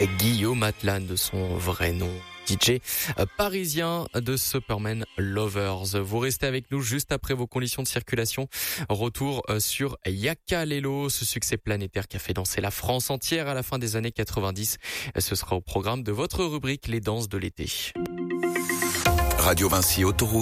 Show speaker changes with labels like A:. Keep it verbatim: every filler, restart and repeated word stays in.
A: Guillaume Atlan de son vrai nom. D J parisien de Superman Lovers. Vous restez avec nous juste après vos conditions de circulation. Retour sur Yaka Lelo, ce succès planétaire qui a fait danser la France entière à la fin des années quatre-vingt-dix. Ce sera au programme de votre rubrique Les danses de l'été.
B: Radio Vinci Autoroute.